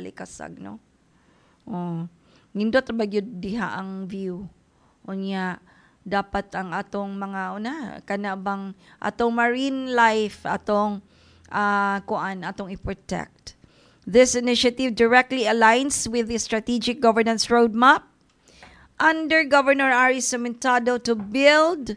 balikasag, no? Oh. Nindot ba gyud diha ang view. Unya dapat ang atong mga kanabang atong marine life atong atong i-protect. This initiative directly aligns with the strategic governance roadmap under Governor Ari Cimentado to build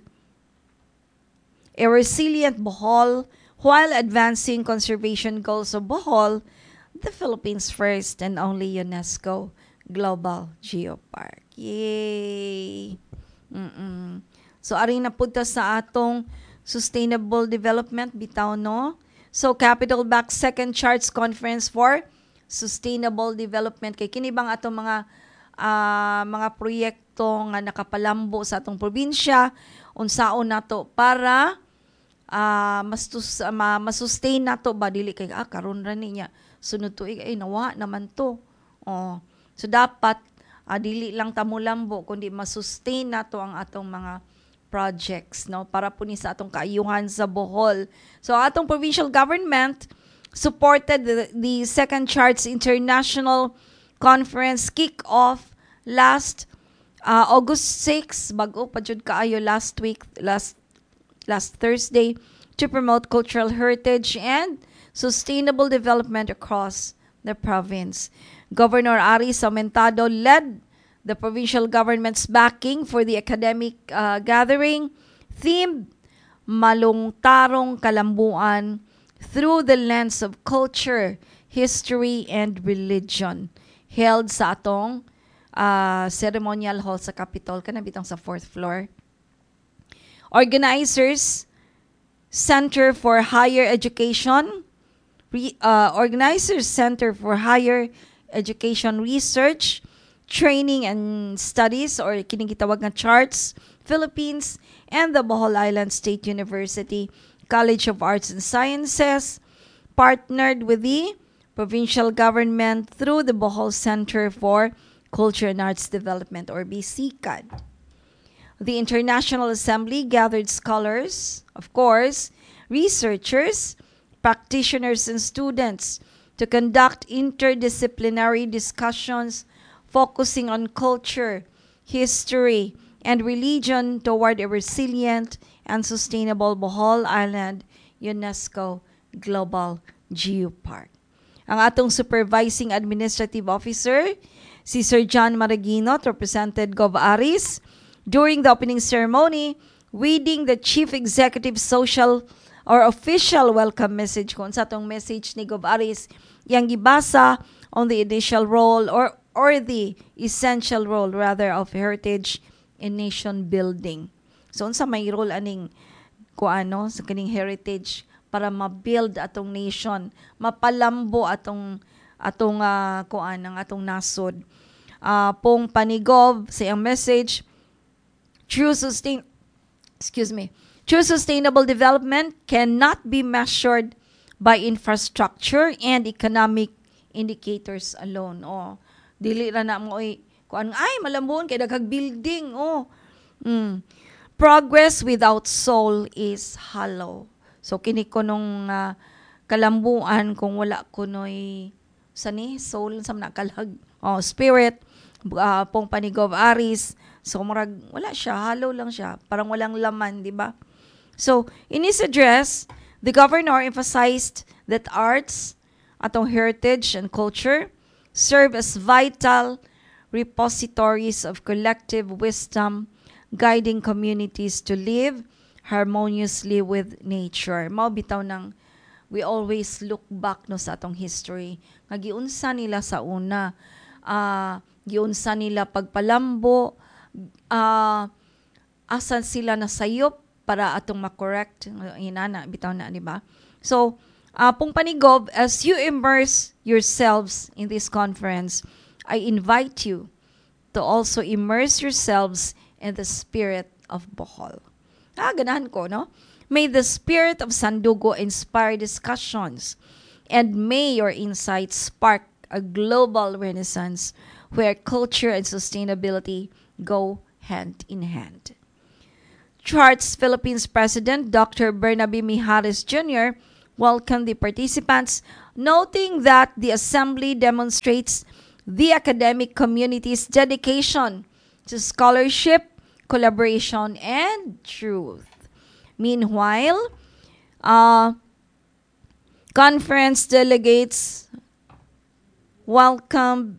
a resilient Bohol while advancing conservation goals of Bohol, the Philippines' first and only UNESCO Global Geopark. Yay! So, aring napunta sa atong sustainable development, bitaw, no? So, Capital Back Second Charts Conference for Sustainable Development. Kay kinibang atong mga proyekto nga nakapalambo sa atong probinsya, unsaon nato para masustain nato ba dili kay karon ra niya sunod tuig ay nawa naman to. So dapat dili lang tamulambo kundi masustain nato ang atong mga projects, no, para po ni sa atong kaayuhan sa Bohol. So atong provincial government supported the Second Charts International Conference kick-off last August 6, bago pa jud kaayo last Thursday, to promote cultural heritage and sustainable development across the province. Governor Ari Cimentado led the provincial government's backing for the academic gathering themed Malungtarong Kalambuan through the lens of culture, history, and religion, held sa atong ceremonial hall sa Capitol, kanabitang sa 4th floor. Organizers, Center for Higher Education, Research, Training and Studies, or kining gitawag nga CHARTS, Philippines, and the Bohol Island State University College of Arts and Sciences partnered with the provincial government through the Bohol Center for Culture and Arts Development, or BCCAD. The International Assembly gathered scholars, of course, researchers, practitioners, and students to conduct interdisciplinary discussions focusing on culture, history, and religion toward a resilient and sustainable Bohol Island UNESCO Global Geopark. Ang atong supervising administrative officer, si Sir John Maragino, represented Gov. Aris during the opening ceremony, reading the Chief Executive Social or Official Welcome Message. Kung sa atong message ni Gov. Aris, yang gibasa on the initial role or the essential role rather of heritage in nation building. So unsa may role aning sa kining heritage para ma-build atong nation, mapalambo atong ang atong nasod. Pong panigov sa iyang message, true sustainable development cannot be measured by infrastructure and economic indicators alone. Dili ra na mo malambon kay daghang building. Progress without soul is hollow. So kini ko nung kalambuan kung wala kunoy soul sa nakalag spirit pong panigov Aris. So murag wala siya, hollow lang siya, parang walang laman, di ba? So in his address, the governor emphasized that arts, atong heritage and culture, serve as vital repositories of collective wisdom, guiding communities to live harmoniously with nature. Mao bitaw nang we always look back sa atong history. Nga giunsa nila sa una, giunsa nila pagpalambo, asan sila nasayop para atong makorrect inana bitaw na, di ba? So, pong panigov, as you immerse yourselves in this conference, I invite you to also immerse yourselves in the spirit of Bohol. Ganahan ko, no? May the spirit of Sandugo inspire discussions, and may your insights spark a global renaissance where culture and sustainability go hand in hand. Charts Philippines President Dr. Bernabe Mijares Jr. welcomed the participants, noting that the assembly demonstrates the academic community's dedication to scholarship, collaboration, and truth. Meanwhile, conference delegates welcomed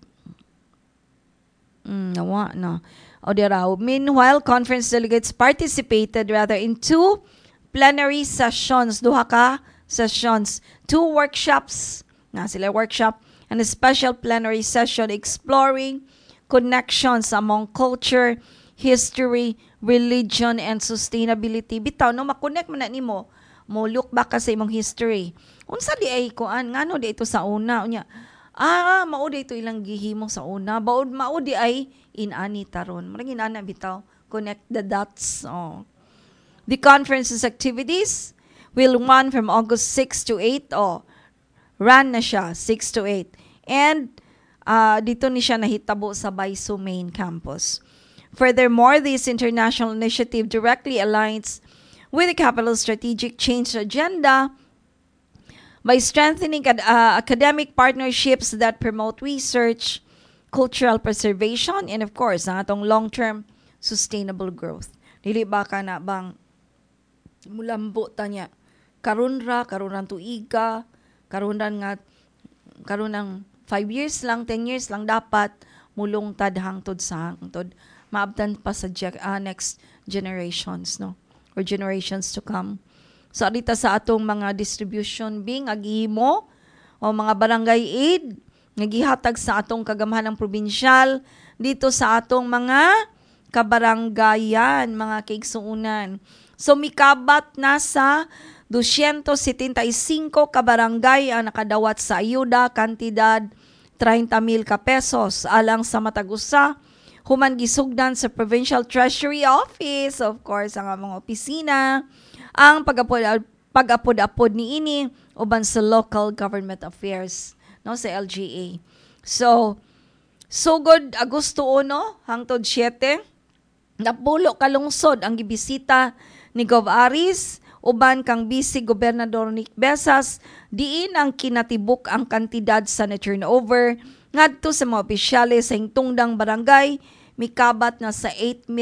Meanwhile, conference delegates participated in two plenary sessions, duha ka sessions, two workshops, workshop, and a special plenary session exploring connections among culture, history, religion, and sustainability. Bitaw, no, makonect man na nimo, mo look back ka sa imong history. Unsa di ay kuan, ngano di ito sa una, unya, mao di ito ilang gihimo sa una, mao di ay inani taron. Marang inana bitaw, connect the dots. Oh. The conference's activities will run from August 6 to 8. Run na siya, 6 to 8. And dito ni siya nahitabo sa Baisu main campus. Furthermore, this international initiative directly aligns with the capital's strategic change agenda by strengthening academic partnerships that promote research, cultural preservation, and of course, ang atong long-term sustainable growth. Dili ba ka na bang mulambo ta niya? Karon ng tuiga, karon ng 5 years lang, 10 years lang dapat mulungtad hangtod sa hangtod. Maabtan pa sa next generations, no? Or generations to come. So, adita sa atong mga distribution bing agihimo o mga barangay aid, nagihatag sa atong kagamahan ng probinsyal dito sa atong mga kabaranggayan, mga kaigsuunan. So, mikabat na sa 275 kabarangay ang nakadawat sa ayuda, kantidad 30,000 ka pesos alang sa matagusa. Human gisugdan sa Provincial Treasury Office, of course, ang mga opisina, ang pag-apod-apod ni ini uban sa Local Government Affairs, no, sa LGA. So good Agosto 1 hangtod 7, napulo ka lungsod ang gibisita ni Gov. Aris uban kang Vice Gobernador Nick Besas, diin ang kinatibuk ang kantidad sa na-turnover ngadto sa mga opisyales sa hingtungdang barangay, mikabat na sa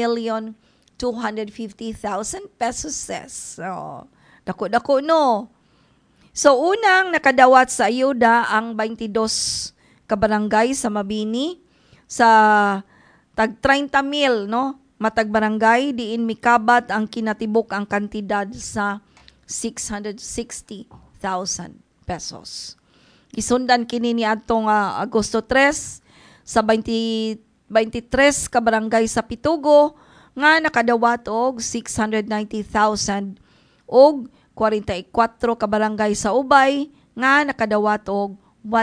8,250,000 pesos. So, dako-dako no. So, unang nakadawat sa ayuda ang 22 kabarangay sa Mabini sa tag 30,000, no? Matag barangay, diin mikabat ang kinatibuk ang kantidad sa 660,000 pesos. Isundan kini ni atong Agosto 3 sa 23 kabarangay sa Pitugo nga nakadawat og 690,000 og 44 kabarangay sa Ubay nga nakadawat og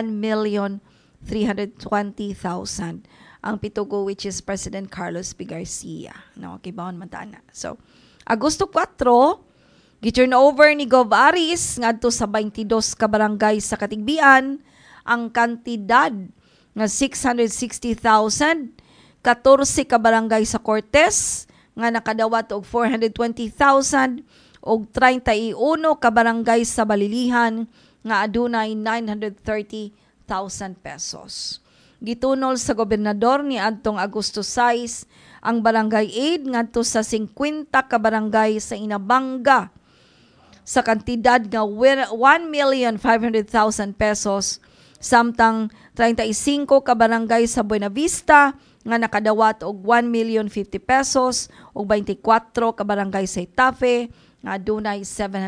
1,320,000. Ang Pitugo, which is President Carlos P. Garcia. No, kibaon man ta na. So, Agosto 4, gi-turn over ni Gov. Aris ngadto sa 22 ka barangay sa Katigbian ang kantidad nga 660,000, 14 ka barangay sa Cortes nga nakadawat og 420,000 og 31 ka barangay sa Balilihan nga adunay 930,000 pesos. Gitunol sa gobernador ni adtong Agosto 6 ang barangay aid ngadto sa 50 ka barangay sa Inabanga sa kantidad nga 1,500,000 pesos, samtang 35 ka barangay sa Buena Vista nga nakadawat og 1,050,000 pesos ug 24 ka barangay sa Itafe nga adunay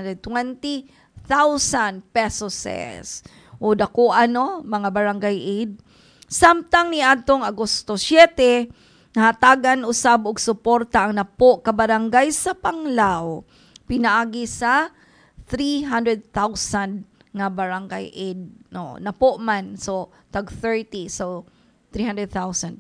720,000 pesos. O dako mga barangay aid. Samtang ni adtong Agosto 7, nahatagan usab og suporta ang napo ka barangay sa Panglao, pinaagi sa 300,000 nga barangay aid. No, napo man, so tag 30, so 300,000.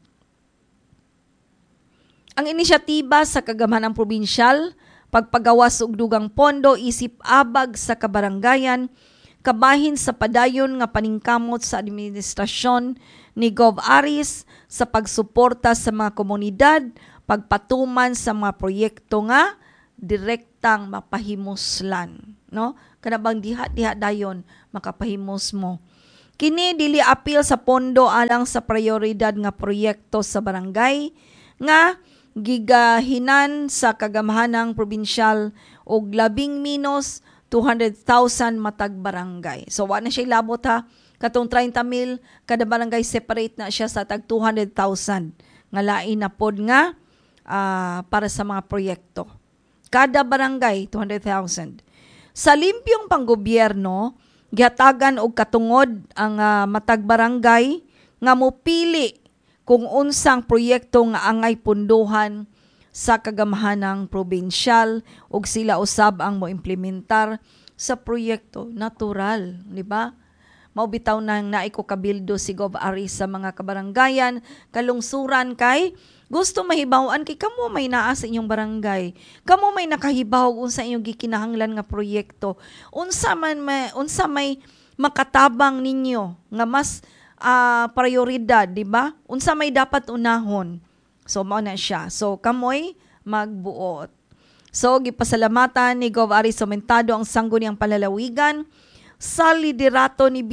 Ang inisyatiba sa kagamanan probinsyal, pagpagawas og dugang pondo isip abag sa kabarangayan, kabahin sa padayon nga paningkamot sa administrasyon ni Gov. Aris sa pagsuporta sa mga komunidad, pagpatuman sa mga proyekto nga direktang mapahimuslan. no? Kanabang diha dayon makapahimos mo. Kini dili apil sa pondo alang sa prioridad nga proyekto sa barangay nga gigahinan sa kagamahanang probinsyal og labing minus 200,000 matag barangay. So wa na siya labot ha. Katong 30,000 kada barangay separate na siya sa tag 200,000 nga lain na pod nga para sa mga proyekto. Kada barangay 200,000. Sa limpyong panggobyerno, gihatagan og katungod ang matag barangay nga mopili kung unsang proyekto nga angay punduhan sa kagamahanang probinsyal ug sila usab ang moimplementar sa proyekto. Natural, di ba? Maubitaw nang naiko kabildo si Gov. Ari sa mga kabarangayan, kalungsuran kay gusto mahibawan kay kamo may naa sa inyong barangay. Kamo may nakahibaw unsa inyong gikinahanglan nga proyekto. Unsa may makatabang ninyo nga mas prioridad, di ba? Unsa may dapat unahon. So mao na siya. So kamoy magbuot. So gipasalamatan ni Gov. Ari Somentado ang sangguniang palalawigan sa liderato ni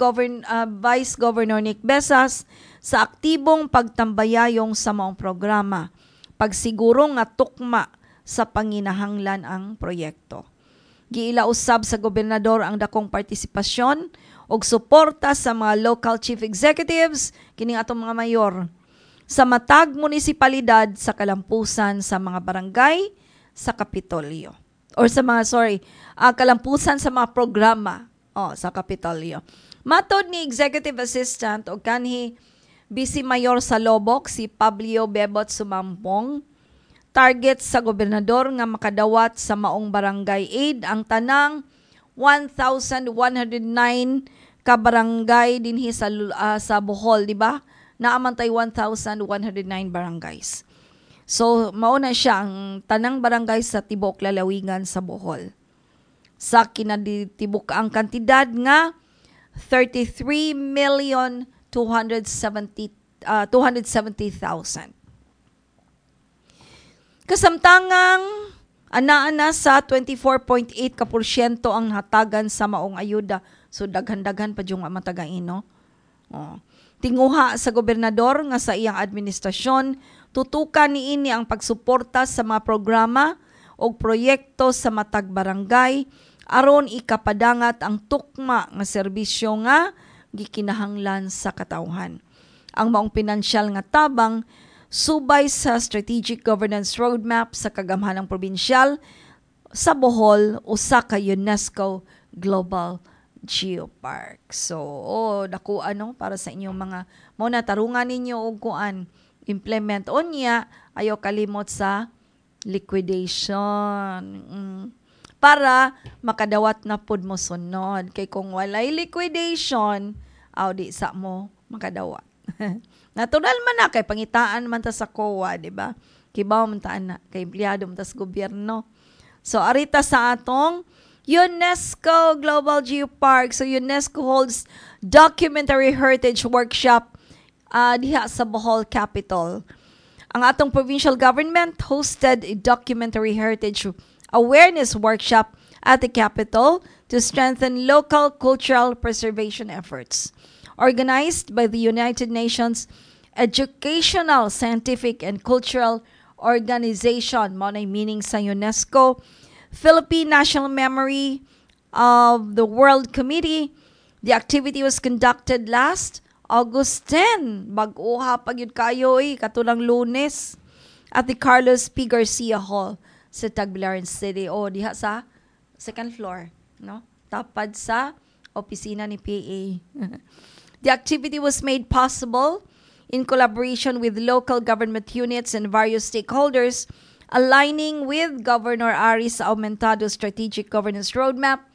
Vice Governor Nick Besas sa aktibong pagtambayayong sa maong programa, pagsiguro nga tukma sa panginahanglan ang proyekto. Giila usab sa gobernador ang dakong partisipasyon og suporta sa mga local chief executives, kining atong mga mayor, sa matag munisipalidad sa kalampusan sa mga barangay sa Kapitolyo. Or sa mga, kalampusan sa mga programa sa Kapitolyo. Matod ni Executive Assistant o kanhi Vice Mayor sa Lobok, si Pablo Bebot Sumampong, target sa gobernador nga makadawat sa maong barangay aid ang tanang 1,109 ka barangay dinhi sa Bohol, di ba? Naamantay 1,109 barangays. So, mao na siya ang tanang barangay sa tibok lalawigan sa Bohol. Sa kinaditibok ang kantidad nga 33,270,000. Kasamtangang ana-ana sa 24.8% ang hatagan sa maong ayuda. So daghan-daghan pa yung matagain, no? Tinguha sa gobernador nga sa iyang administrasyon, tutukan niini ang pagsuporta sa mga programa o proyekto sa matag barangay aron ikapadangat ang tukma nga serbisyo nga gikinahanglan sa katawhan. Ang maong pinansyal nga tabang subay sa Strategic Governance Roadmap sa kagamhanang probinsyal sa Bohol usa ka UNESCO Global Geopark. So, dako para sa inyong mga muna tarungan ninyo og kuan implement unya ayo kalimot sa liquidation. Para makadawat na pud mo sunod. Kay kung walay liquidation, di sa mo makadawat. Natural man na kay pangitaan man ta sa COA, di ba? Kibaw man ta na kay empleyado man ta sa gobyerno. So arita sa atong UNESCO Global Geopark. So UNESCO holds Documentary Heritage Workshop diha sa Bohol Capital. Ang atong provincial government hosted a Documentary Heritage Awareness Workshop at the capital to strengthen local cultural preservation efforts. Organized by the United Nations Educational, Scientific, and Cultural Organization, mo na meaning sa UNESCO, Philippine National Memory of the World Committee. The activity was conducted last August 10. Bag-uha pag yun kayo katulang Lunes at the Carlos P. Garcia Hall sa Tagbilaran City diha sa second floor, no? Tapad sa opisina ni PA. The activity was made possible in collaboration with local government units and various stakeholders, aligning with Governor Ari's Aumentado Strategic Governance Roadmap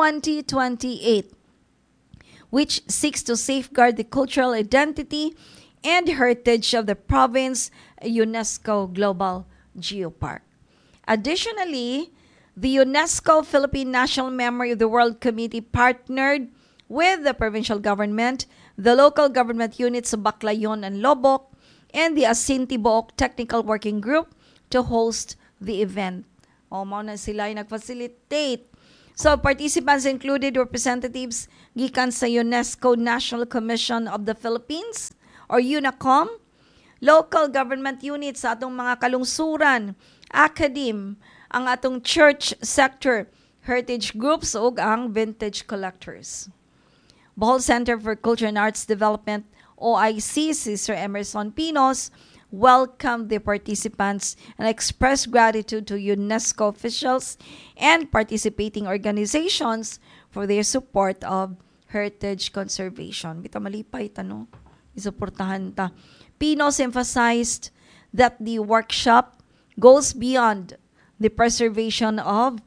2028, which seeks to safeguard the cultural identity and heritage of the province, UNESCO Global Geopark. Additionally, the UNESCO Philippine National Memory of the World Committee partnered with the provincial government, the local government units of Baclayon and Lobok, and the Asinti-Book Technical Working Group to host the event. Mao na sila ay nag-facilitate So participants included representatives gikan sa UNESCO National Commission of the Philippines or UNACOM, local government units sa atong mga kalungsuran, academe, ang atong church sector, heritage groups ug ang vintage collectors. Bohol Center for Culture and Arts Development, OIC, si Sir Emerson Pinos, welcomed the participants and expressed gratitude to UNESCO officials and participating organizations for their support of heritage conservation. Bita malipay tanong, isuportahan ta. Pinos emphasized that the workshop goes beyond the preservation of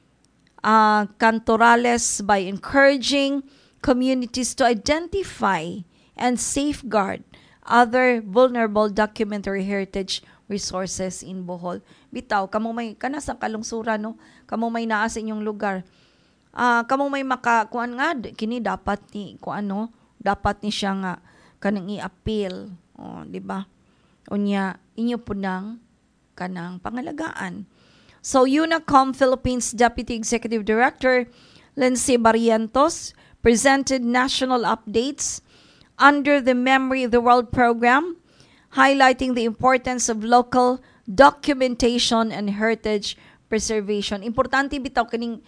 cantorales by encouraging communities to identify and safeguard other vulnerable documentary heritage resources in Bohol. Bitaw, kamo may kana sa kalungsuran, no? Kamo may naa sa inyong lugar. Kamo may makakuan nga kini dapat ni kuano, dapat ni siya nga kanang i-appeal. Di ba? Unya inyo punang kanang pangalagaan. So UNACOM Philippines Deputy Executive Director Lindsay Barrientos presented national updates under the Memory of the World program, highlighting the importance of local documentation and heritage preservation. Importante bitaw kaning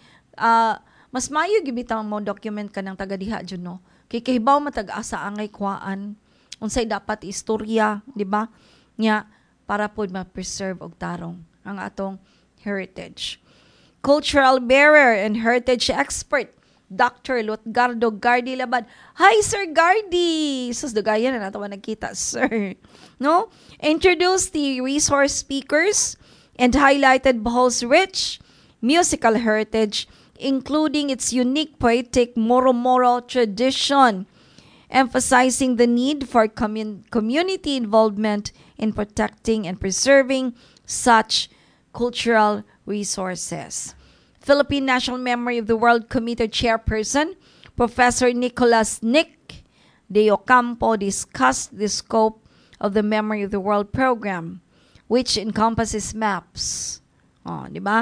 mas mayo gibitaw mo document kanang taga diha jud no. Kay kahibaw matag-asa angay kuan unsay dapat istorya, di ba? Nya para pod ma-preserve og tarong ang atong heritage. Cultural bearer and heritage expert Dr. Lutgardo Gardi Labad. Hi, Sir Gardi! Sus, dugaya na nato nagkita, sir. No? Introduced the resource speakers and highlighted Bohol's rich musical heritage, including its unique poetic Moro-Moro tradition, emphasizing the need for community involvement in protecting and preserving such cultural resources. Philippine National Memory of the World Committee Chairperson, Professor Nicholas Nick de Ocampo discussed the scope of the Memory of the World program, which encompasses maps, di ba?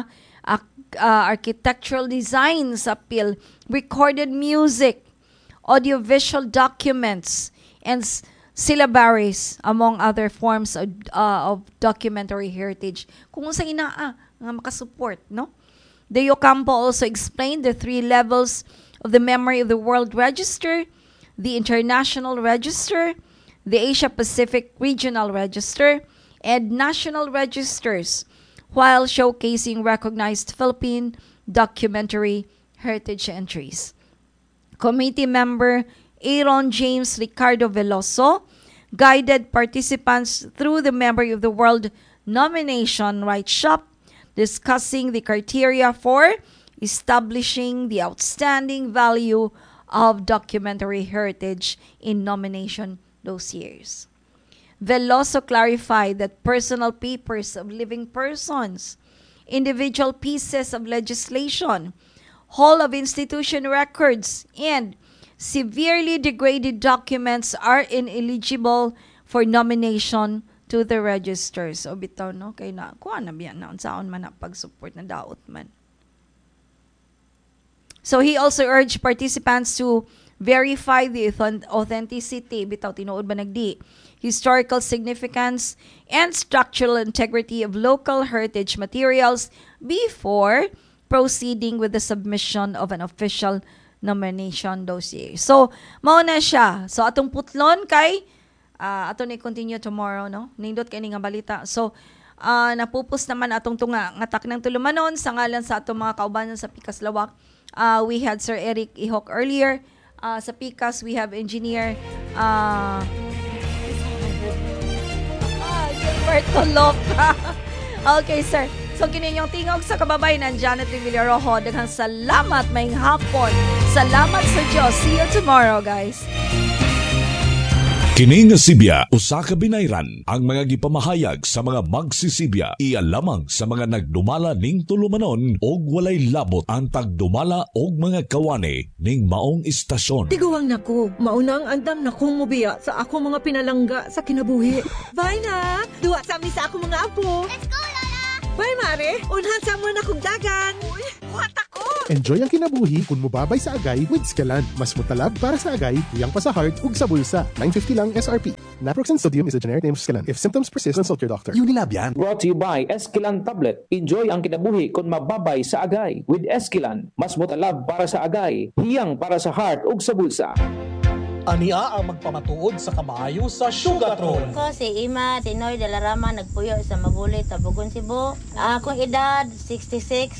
Architectural designs appeal, recorded music, audiovisual documents, and syllabaries, among other forms of documentary heritage. Kung sa inaa nga makasupport, no? De Ocampo also explained the 3 levels of the Memory of the World Register, the International Register, the Asia-Pacific Regional Register, and national registers, while showcasing recognized Philippine documentary heritage entries. Committee member Aaron James Ricardo Veloso guided participants through the Memory of the World nomination rights shop, discussing the criteria for establishing the outstanding value of documentary heritage in nomination dossiers. Veloso clarified that personal papers of living persons, individual pieces of legislation, whole of institution records, and severely degraded documents are ineligible for nomination to the registers. O bitaw no, kay na, kuha na biyan na, unsaon man na pag-support na daot man. So he also urged participants to verify the authenticity, bitaw tinuod ba nagdi, historical significance, and structural integrity of local heritage materials before proceeding with the submission of an official nomination dossier. So, mao na siya. So, atong putlon kay ato ni continue tomorrow, no? Nindot kay nga balita. So, napupos naman atong tunga ngatak ng tulumanon sa ngalan sa atong mga kaubanan sa Pikas Lawak. We had Sir Eric Ihok earlier. Sa Pikas, we have engineer Gilberto Loca. Okay, sir. So, kininyong tingog sa kababayan, Janet Villarojo. Daghang salamat, maing hapon. Salamat sa Diyos. See you tomorrow, guys. Kini nga Sibya, usa ka binayran ang mga gipamahayag sa mga magsisibya. Iya lamang sa mga nagdumala ning tulumanon og walay labot ang tagdumala og mga kawani ning maong istasyon. Tiguang nako, maunang andam na kong mubiya sa ako mga pinalangga sa kinabuhi. Bye na! Duwa sa amin sa ako mga apo. Let's go, Lola! Bye, Mare! Unhan sa mo na kong dagan. Uy, what ako? Enjoy ang kinabuhi kung mubabay sa agay with Esquilan. Mas mutalab para sa agay, tuyang pa sa heart ug sa bulsa. 950 lang SRP. Naproxen sodium is a generic name of Esquilan. If symptoms persist, consult your doctor. Unilab yan. Brought to you by Esquilan Tablet. Enjoy ang kinabuhi kung mababay sa agay. With Esquilan, mas mutalab para sa agay, hiyang para sa heart ug sa bulsa. Ania ang magpamatuod sa kamaayo sa Sugatron. Ko si Ima Tinoy Dalarama nagpuyo sa Mabuloy, Tabugon, Cebu. Akong edad 66.